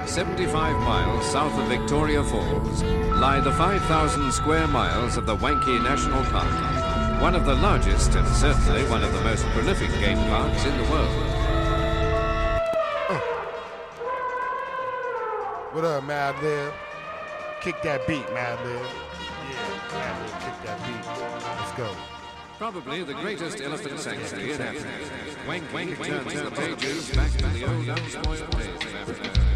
75 miles south of Victoria Falls, lie the 5,000 square miles of the Wankie National Park, one of the largest and certainly one of the most prolific game parks in the world. What up, Mad Lib? Kick that beat, Mad Lib. Yeah, Mad Lib, kick that beat. Let's go. Probably the greatest elephant sanctuary in Africa. Wankie turns the pages back to the old unspoiled days of Africa.